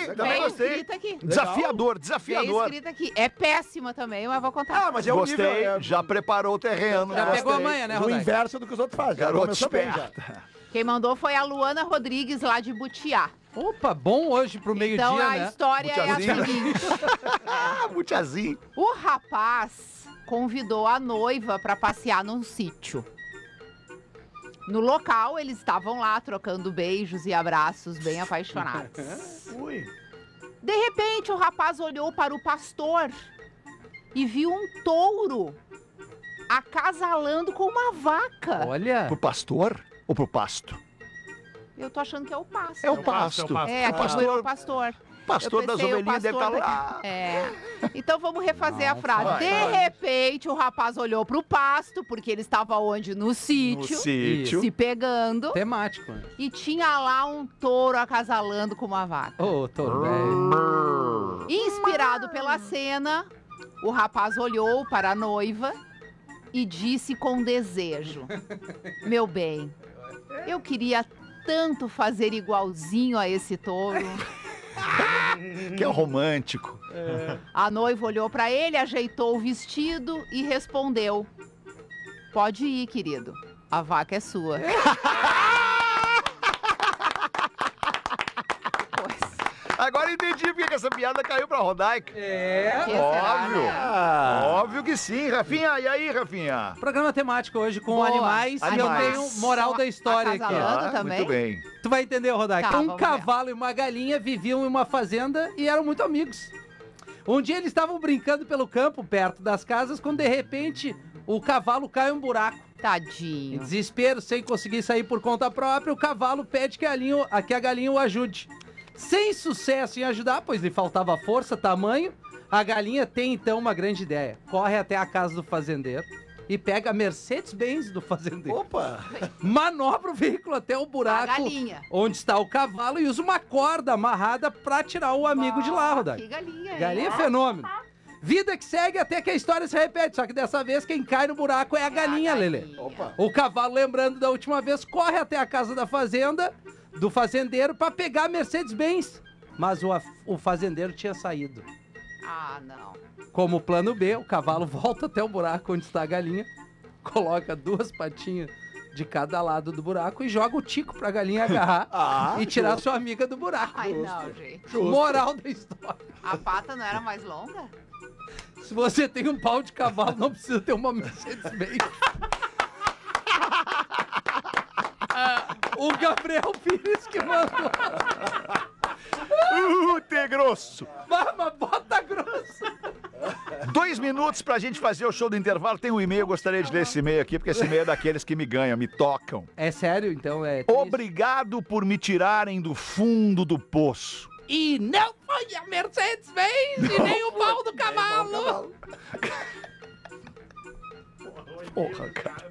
Também gostei. Escrita aqui. Desafiador. Veio escrita aqui. É péssima também, mas vou contar. Ah, mas é um Gostei, nível... já preparou o terreno. Já pegou a manha, né, O Rodaica? inverso do que os outros fazem. Já Garoto começou bem, já. esperta. Quem mandou foi a Luana Rodrigues, lá de Butiá. Opa, bom hoje pro meio-dia, Então a né? história é a Butiazinho. seguinte. Ah, Butiazinho. O rapaz convidou a noiva para passear num sítio. No local, eles estavam lá trocando beijos e abraços bem apaixonados. Ui. De repente, o rapaz olhou para o pastor e viu um touro acasalando com uma vaca. Olha, Pro pastor ou pro pasto? Eu tô achando que é o pasto. É o pasto. É, aqui foi o pastor. Pastor Eu das pensei, o ovelhinhas deve estar pastor lá. É. Então vamos refazer a frase. vai, De repente, o rapaz olhou pro pasto, porque ele estava onde? No No sítio. sítio. Se pegando. temático, né? E tinha lá um touro acasalando com uma vaca. Ô, touro velho. Inspirado pela cena, o rapaz olhou para a noiva e disse com desejo: Meu bem, eu queria tanto fazer igualzinho a esse touro. Que é romântico. A noiva olhou para ele, ajeitou o vestido e respondeu: Pode ir, querido. A vaca é sua. Pois. Agora entendi porque que essa piada caiu pra Rodaica. É. Que será, Óbvio. né? Óbvio que sim, Rafinha. E aí, Rafinha? Programa temático hoje com Boa. animais. E eu Animais. tenho moral da história aqui. Acasalando também? Muito bem. Tu vai entender, Rodaica. Tá, Um vamos cavalo e uma galinha viviam em uma fazenda e eram muito amigos. Um dia eles estavam brincando pelo campo, perto das casas, quando de repente o cavalo cai em um buraco. Em Tadinho. desespero, sem conseguir sair por conta própria, o cavalo pede que a galinha o ajude. Sem sucesso em ajudar, pois lhe faltava força, tamanho, a galinha tem então uma grande ideia. Corre até a casa do fazendeiro e pega a Mercedes-Benz do fazendeiro. Opa! Manobra o veículo até o buraco A galinha. onde está o cavalo e usa uma corda amarrada pra tirar o amigo de lá, Rodaica. Que galinha, hein? Galinha é fenômeno. Vida que segue até que a história se repete, só que dessa vez quem cai no buraco é a galinha, Lelê. Opa! O cavalo, lembrando da última vez, corre até a casa da fazenda, do fazendeiro, pra pegar a Mercedes-Benz. Mas o fazendeiro tinha saído. Ah, não. Como plano B, o cavalo volta até o buraco onde está a galinha, coloca 2 patinhas de cada lado do buraco e joga o tico pra galinha agarrar e tirar sua amiga do buraco. Ai, não, gente. Moral da história. A pata não era mais longa? Se você tem um pau de cavalo, não precisa ter uma Mercedes-Benz. O Gabriel Pires que mandou. Te grosso. Mama, bota grosso. 2 minutos pra gente fazer o show do intervalo. Tem um e-mail, eu gostaria de ler esse e-mail aqui, porque esse e-mail é daqueles que me ganham, me tocam. É sério, então é triste. Obrigado por me tirarem do fundo do poço. E não foi a Mercedes-Benz e nem o pau do cavalo. Porra, cara.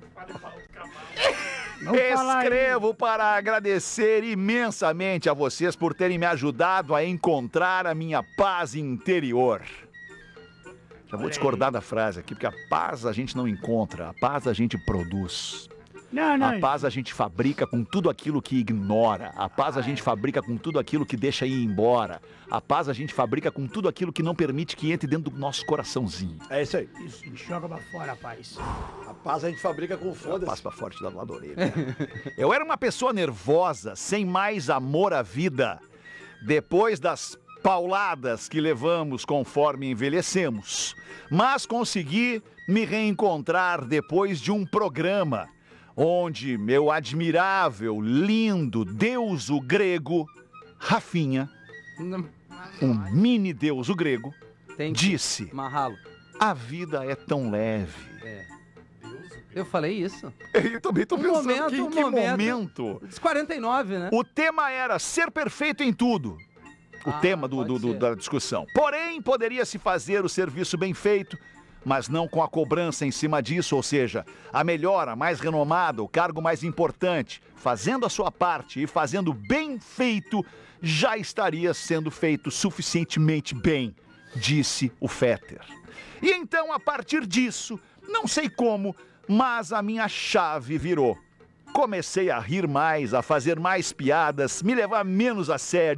Escrevo para agradecer imensamente a vocês por terem me ajudado a encontrar a minha paz interior. Já vou discordar da frase aqui, porque a paz a gente não encontra, a paz a gente produz. A paz a gente fabrica com tudo aquilo que ignora. A paz a gente fabrica com tudo aquilo que deixa ir embora. A paz a gente fabrica com tudo aquilo que não permite que entre dentro do nosso coraçãozinho. É isso aí. Isso, joga pra fora, rapaz. A paz a gente fabrica com Paz foda-se. pra forte da lado da orelha. Eu era uma pessoa nervosa, sem mais amor à vida. Depois das pauladas que levamos conforme envelhecemos. Mas consegui me reencontrar depois de um programa onde meu admirável, lindo deuso grego, Rafinha, um mini deuso grego, Tem que disse: amarrá-lo. a vida é tão leve. É. Eu falei isso. Eu também tô pensando momento, que momento. momento. Diz 49, né? O tema era ser perfeito em tudo. O tema pode ser. da discussão. Porém, poderia-se fazer o serviço bem feito, mas não com a cobrança em cima disso, ou seja, a melhor, a mais renomada, o cargo mais importante, fazendo a sua parte e fazendo bem feito, já estaria sendo feito suficientemente bem, disse o Fetter. E então, a partir disso, não sei como, mas a minha chave virou. Comecei a rir mais, a fazer mais piadas, me levar menos a sério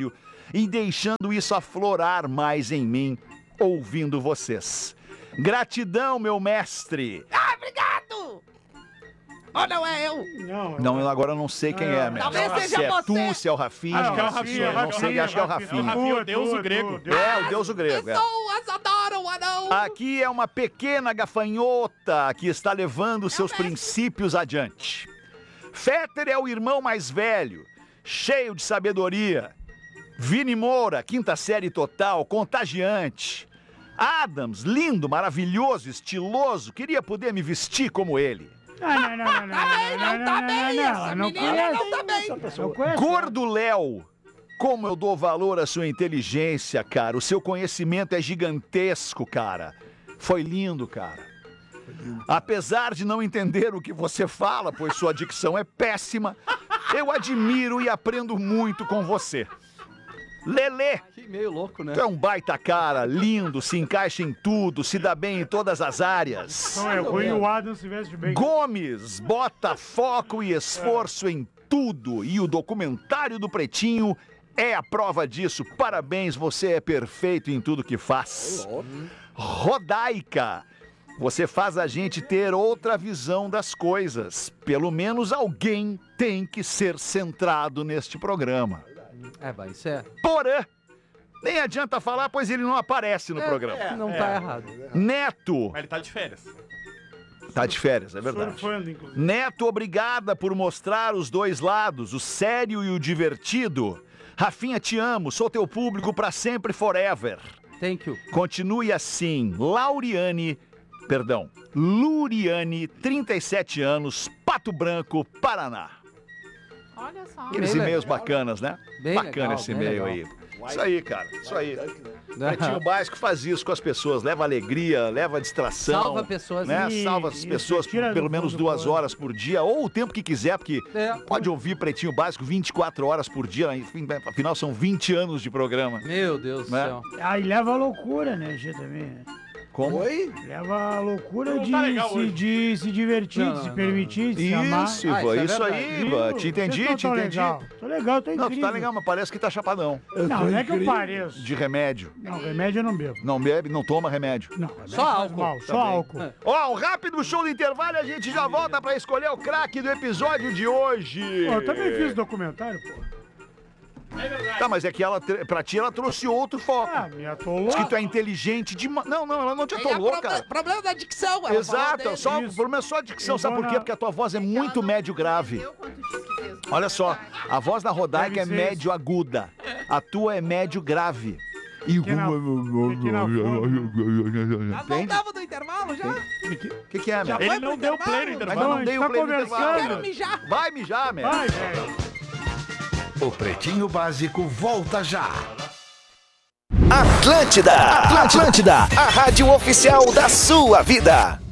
e deixando isso aflorar mais em mim, ouvindo vocês. Gratidão, meu mestre. Obrigado! Ou não é eu? Não, agora eu não sei quem é, mestre. Talvez seja Se é você. tu, se é o Rafinha. Acho que é o Rafinha, Eu não sei, acho que é o Rafinha. o deuso grego. É, o deus grego. É. Pessoas adoram o anão! Aqui é uma pequena gafanhota que está levando seus princípios adiante. Fetter é o irmão mais velho, cheio de sabedoria. Vini Moura, quinta série total, contagiante. Adams, lindo, maravilhoso, estiloso, queria poder me vestir como ele. Não tá bem, essa menina não tá bem. Eu conheço. Gordo Léo, como eu dou valor à sua inteligência, cara. O seu conhecimento é gigantesco, cara. Foi lindo, cara. Apesar de não entender o que você fala, pois sua dicção é péssima, eu admiro e aprendo muito com você. Lelê, Que meio louco, né? tu é um baita cara, lindo, se encaixa em tudo, se dá bem em todas as áreas. Não é ruim o Adam se veste bem. Gomes bota foco e esforço em tudo e o documentário do Pretinho é a prova disso. Parabéns, você é perfeito em tudo que faz. Rodaica, você faz a gente ter outra visão das coisas. Pelo menos alguém tem que ser centrado neste programa. Vai, isso é. Porã, nem adianta falar, pois ele não aparece no programa. Não tá errado. Neto, Mas ele tá de férias. tá de férias, é verdade. Surfando, inclusive. Neto, obrigada por mostrar os dois lados, o sério e o divertido. Rafinha, te amo, sou teu público pra sempre, forever. Thank you. Continue assim. Luriane, 37 anos, Pato Branco, Paraná. Olha só. Aqueles Bem e-mails legal. bacanas, né? Bem Bacana legal, esse bem e-mail legal. aí. Isso aí, cara, isso aí. Pretinho Básico faz isso com as pessoas, leva alegria, leva distração. Salva pessoas, né? e- Salva as e pessoas por tira do pelo menos fundo 2 do horas por dia, ou o tempo que quiser, porque É. pode ouvir Pretinho Básico 24 horas por dia, enfim, afinal são 20 anos de programa. Meu Deus do Né? céu. Aí leva a loucura, né, Gê, também. né? Como? Oi? Leva a loucura Não de, tá legal hoje. de se divertir, Não, de se não, permitir, de se amar. Isso, Ah, Ivan, isso é isso aí, verdade. Ivan, Viu? te entendi, Vocês te tão entendi. legal. Tô legal, tô Não, incrível. tu tá legal, mas parece que tá chapadão. Não, não é que eu pareço. De remédio. Não, remédio eu não bebo. Não bebe, não toma remédio. Não, remédio Só faz álcool. mal, só Tá bem. álcool. Ó, um rápido show do intervalo e a gente já volta pra escolher o craque do episódio de hoje. Pô, eu também fiz documentário, pô. Tá, mas é que ela, pra ti, ela trouxe outro foco. Ah, me atolou. Diz que tu é inteligente demais. Não, ela não te atolou, cara. Problema da dicção, ela falou Exato, dele. só, o Isso. problema é só a dicção, Eu sabe vou por quê? na- Porque a tua voz é muito médio grave. Olha só, a voz da Rodaica é Deve ser médio aguda, a tua é médio grave. E o Pequena- pequena Nós Entende? voltamos do intervalo já? O que é, meu? Ele não deu play no Mas intervalo. eu não a dei gente o tá play no intervalo. conversando. Quero mijar. Vai mijar, meu. Vai, velho. O Pretinho Básico volta já. Atlântida, a rádio oficial da sua vida.